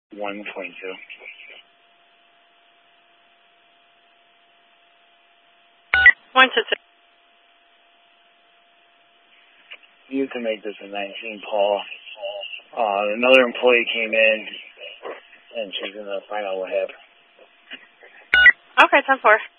122. You can make this a 19, Paul. Another employee came in, and she's going to find out what happened. Okay, 10-4.